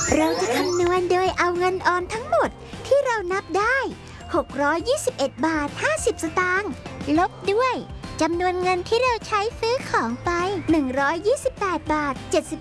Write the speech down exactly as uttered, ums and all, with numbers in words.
เราจะคำนวณโดยเอาเงินออมทั้งหมดที่เรานับได้หกร้อยยี่สิบเอ็ดบาทห้าสิบสตางค์ลบด้วยจำนวนเงินที่เราใช้ซื้อของไปหนึ่งร้อยยี่สิบแปดบาทเจ็ดสิบ